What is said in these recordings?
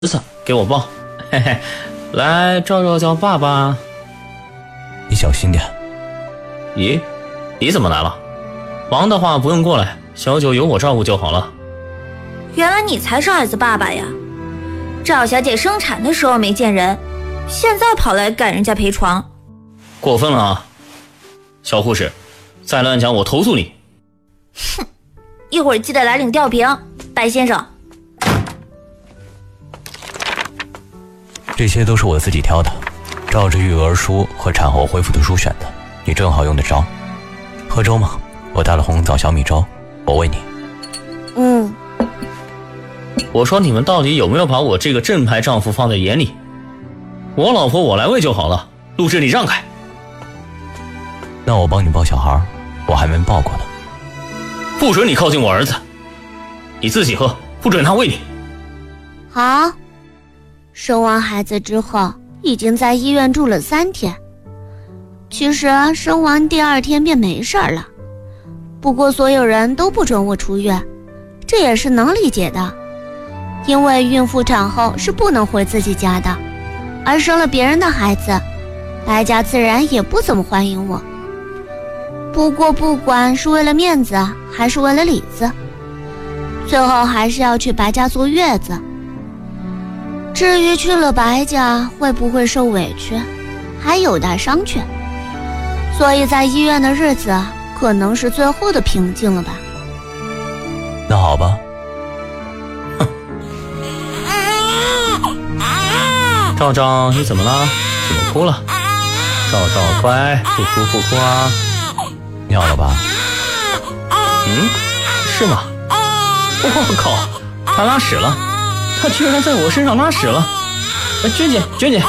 子给我抱，嘿嘿，来赵赵叫爸爸。 你小心点。 咦，你怎么来了？忙的话不用过来，小九有我照顾就好了。 原来你才是儿子爸爸呀！赵小姐生产的时候没见人，现在跑来赶人家陪床， 过分了啊！小护士，再乱讲我投诉你。 哼，一会儿记得来领吊瓶，白先生。 这些都是我自己挑的，照着育儿书和产后恢复的书选的，你正好用得着。喝粥吗？我带了红枣小米粥，我喂你。 我说你们到底有没有把我这个正牌丈夫放在眼里？我老婆我来喂就好了，陆志你让开。 那我帮你抱小孩，我还没抱过呢。 不准你靠近我儿子，你自己喝，不准他喂你。 好。生完孩子之后已经在医院住了3天，其实生完第2天便没事了，不过所有人都不准我出院，这也是能理解的，因为孕妇产后是不能回自己家的，而生了别人的孩子，白家自然也不怎么欢迎我。不过不管是为了面子还是为了里子，最后还是要去白家坐月子。至于去了白家会不会受委屈，还有待商榷，所以在医院的日子可能是最后的平静了吧。 那好吧。 赵赵你怎么了？怎么哭了？赵赵乖，不哭不哭啊。 尿了吧？ 是吗？我靠，他拉屎了，他居然在我身上拉屎了。娟姐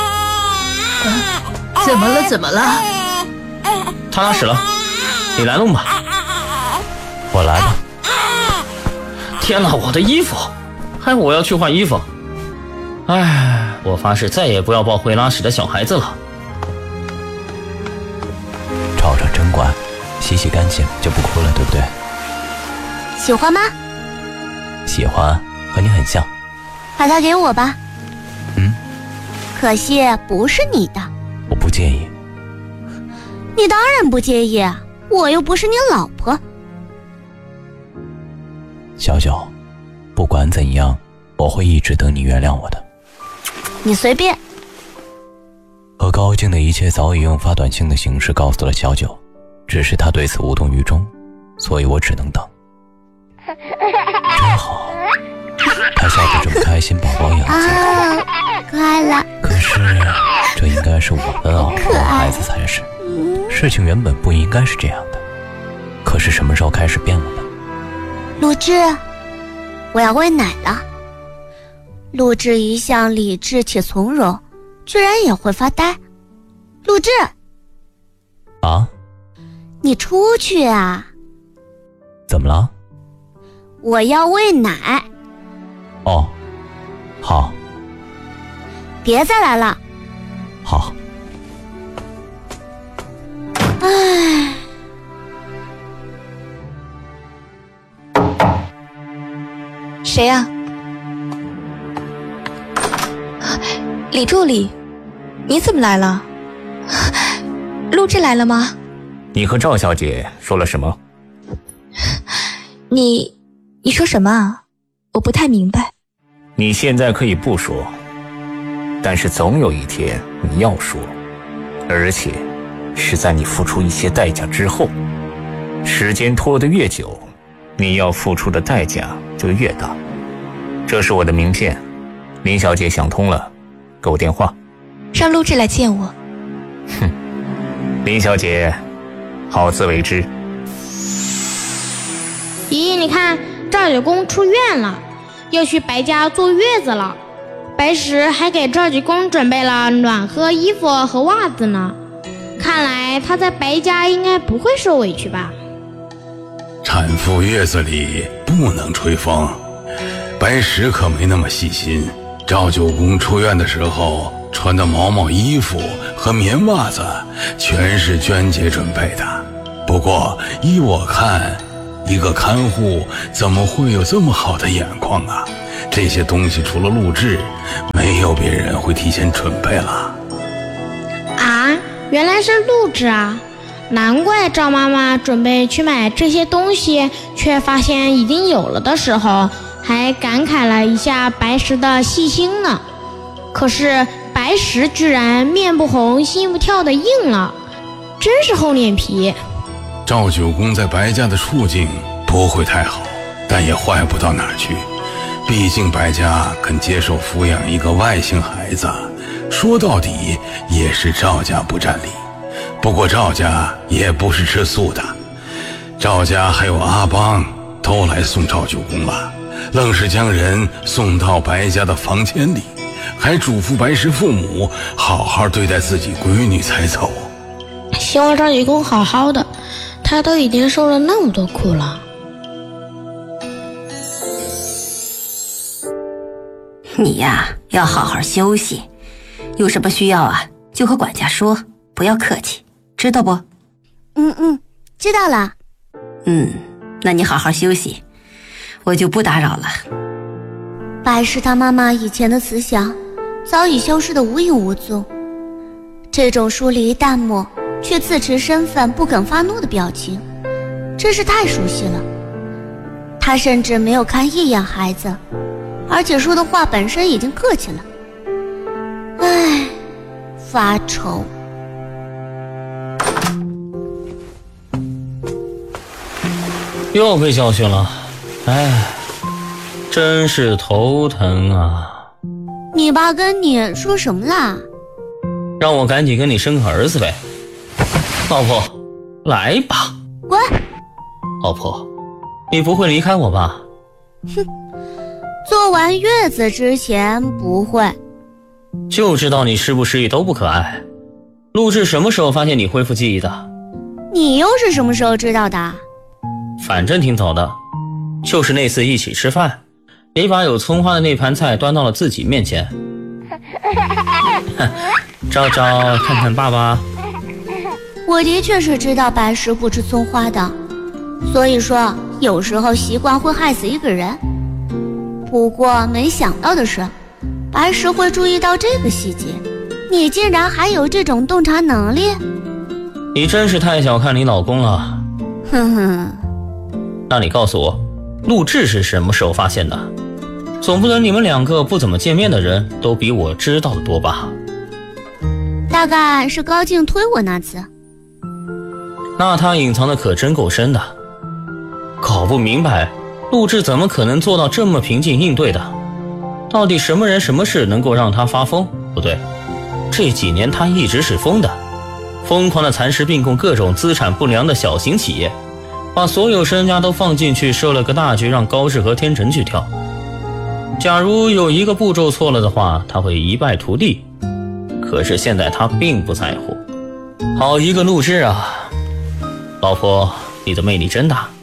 怎么了？ 他拉屎了，你来弄吧。 我来吧。 天哪，我的衣服，还我要去换衣服。唉，我发誓再也不要抱会拉屎的小孩子了。 照照真乖，洗干净就不哭了，对不对？ 喜欢吗？ 喜欢，和你很像。 把它给我吧。可惜不是你的。 我不介意。 你当然不介意，我又不是你老婆。 小九，不管怎样，我会一直等你原谅我的。 你随便。 和高静的一切早已用发短信的形式告诉了小九，只是他对此无动于衷，所以我只能等。真好，他笑得这么开心，宝宝也很健康。 快了。 可是这应该是我的老婆孩子才是，事情原本不应该是这样的，可是什么时候开始变了呢？ 陆志，我要喂奶了。陆志一向理智且从容，居然也会发呆。陆志啊， 你出去啊。 怎么了？ 我要喂奶。 哦，好。 别再来了。 好。 唉。 谁呀？李助理，你怎么来了？陆志来了吗？ 你和赵小姐说了什么？ 你说什么啊？我不太明白。 你现在可以不说，但是总有一天你要说，而且是在你付出一些代价之后。时间拖得越久，你要付出的代价就越大。这是我的名片，林小姐想通了，给我电话， 让陆志来见我。 林小姐，好自为之。 咦，你看赵九公出院了，要去白家坐月子了。白石还给赵九公准备了暖和衣服和袜子呢，看来他在白家应该不会受委屈吧。 产妇月子里不能吹风，白石可没那么细心。赵九公出院的时候穿的毛毛衣服和棉袜子全是娟姐准备的，不过依我看，一个看护怎么会有这么好的眼光啊？ 这些东西除了陆志，没有别人会提前准备了。 啊，原来是陆志啊！难怪赵妈妈准备去买这些东西，却发现已经有了的时候，还感慨了一下白石的细心呢。可是白石居然面不红心不跳的应了，真是厚脸皮。 赵九公在白家的处境不会太好，但也坏不到哪儿去。毕竟白家肯接受抚养一个外姓孩子，说到底也是赵家不占理。不过赵家也不是吃素的，赵家还有阿邦都来送赵九公了，愣是将人送到白家的房间里，还嘱咐白石父母好好对待自己闺女才走。 希望赵九公好好的，他都已经受了那么多苦了。 你呀，要好好休息，有什么需要啊，就和管家说，不要客气，知道不？ 知道了。 那你好好休息，我就不打扰了。 白石他妈妈以前的慈祥早已消失得无影无踪，这种疏离淡漠却自持身份不肯发怒的表情，真是太熟悉了。他甚至没有看一眼孩子，而且说的话本身已经客气了。唉，发愁。 又被教训了，唉，真是头疼啊。 你爸跟你说什么啦？ 让我赶紧跟你生个儿子呗。老婆，来吧。 滚！ 老婆，你不会离开我吧？ 哼，做完月子之前不会。 就知道你时不时宜都不可爱。陆志什么时候发现你恢复记忆的？ 你又是什么时候知道的？ 反正挺早的，就是那次一起吃饭，你把有葱花的那盘菜端到了自己面前。昭昭，看看爸爸。 我的确是知道白石不吃葱花的，所以说有时候习惯会害死一个人。不过没想到的是，白石会注意到这个细节，你竟然还有这种洞察能力。 你真是太小看你老公了。 哼哼。 那你告诉我，陆志是什么时候发现的？总不能你们两个不怎么见面的人都比我知道的多吧？ 大概是高静推我那次。 那他隐藏的可真够深的，搞不明白陆志怎么可能做到这么平静应对的。到底什么人什么事能够让他发疯？不对，这几年他一直是疯的，疯狂的蚕食并购各种资产不良的小型企业，把所有身家都放进去设了个大局，让高志和天成去跳。假如有一个步骤错了的话，他会一败涂地。可是现在他并不在乎。好一个陆志啊！老婆，你的魅力真大。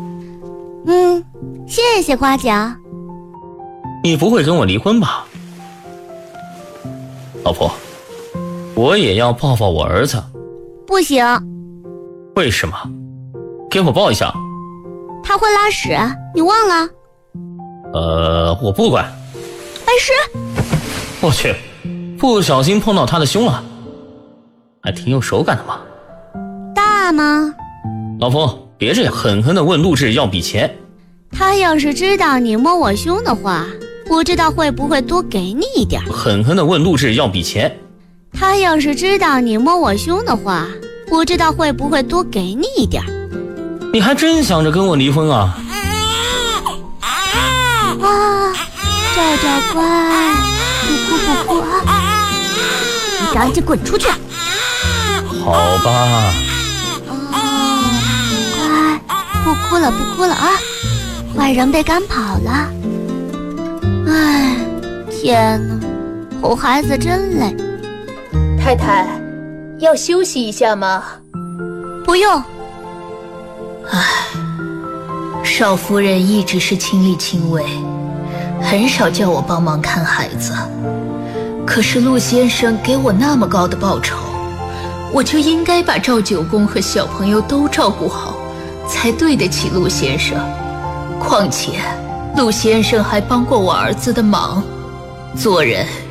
谢谢夸奖。 你不会跟我离婚吧？老婆，我也要抱抱我儿子。 不行。 为什么？给我抱一下。 他会拉屎，你忘了？ 我不管。 白石， 我去，不小心碰到他的胸了，还挺有手感的嘛。 大吗？ 老婆，别这样，狠狠地问陆志要笔钱。 他要是知道你摸我胸的话，不知道会不会多给你一点。 狠狠地问陆志要笔钱。 他要是知道你摸我胸的话，不知道会不会多给你一点。 你还真想着跟我离婚啊？ 赵赵乖，不哭啊！你赶紧滚出去。 好吧。 乖，不哭了啊！坏人被赶跑了。唉，天哪，哄孩子真累。 太太，要休息一下吗？ 不用。 少夫人一直是亲力亲为，很少叫我帮忙看孩子。可是陆先生给我那么高的报酬，我就应该把赵九公和小朋友都照顾好，才对得起陆先生。况且陆先生还帮过我儿子的忙，做人